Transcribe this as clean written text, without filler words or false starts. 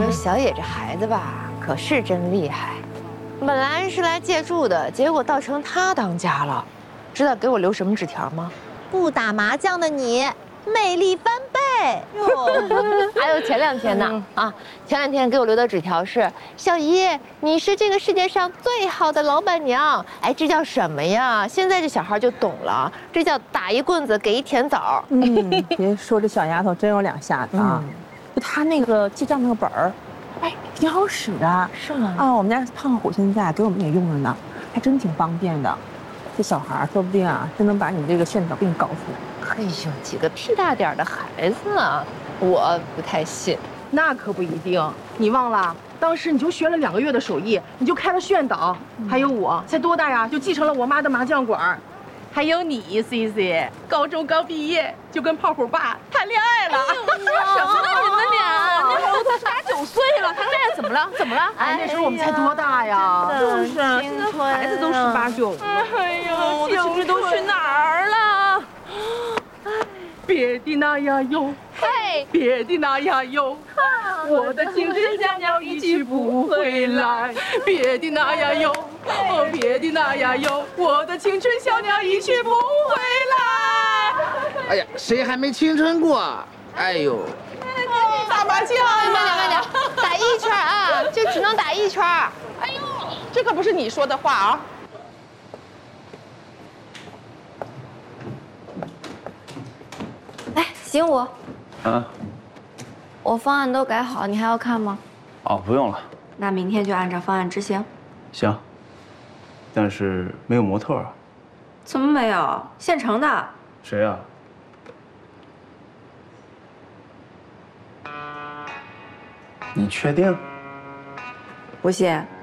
这小野这孩子吧，可是真厉害。本来是来借住的，结果倒成他当家了。知道给我留什么纸条吗？ 不打麻将的你，魅力翻倍哟！ 还有前2天呢，前2天给我留的纸条是：小姨，你是这个世界上最好的老板娘。哎，这叫什么呀？现在这小孩就懂了，这叫打一棍子给一甜枣。 别说这小丫头真有2下子啊！就她那个记账那个本儿，哎，挺好使的。 是吗？ 啊，我们家胖虎现在给我们也用着呢，还真挺方便的。这小孩说不定啊，真能把你这个炫导病搞出来。 哎呦，几个屁大点的孩子啊，我不太信。 那可不一定，你忘了，当时你就学了2个月的手艺，你就开了炫导，还有我才多大呀，就继承了我妈的麻将馆，还有你 CC， 高中刚毕业就跟胖虎爸谈恋爱了。 什么呢你们俩？那时候都8、9岁了，谈恋爱怎么了？怎么了？ 哎，那时候我们才多大呀？ 就是啊，现在孩子都18、19了。 哎呀，我的青春都去哪儿了？ 别的那呀哟， 嘿， 别的那呀哟，我的青春小鸟一去不回来。别的那呀哟，哦，别的那呀哟，我的青春小鸟一去不回来。 哎呀，谁还没青春过？哎呦， 打麻将， 慢点，打1圈啊，就只能打1圈。 哎呦，这可不是你说的话啊！ 哎，行我， 啊， 我方案都改好，你还要看吗？ 哦，不用了。 那明天就按照方案执行。 行，但是没有模特啊。 怎么没有？现成的。 谁啊？你确定？ 不信，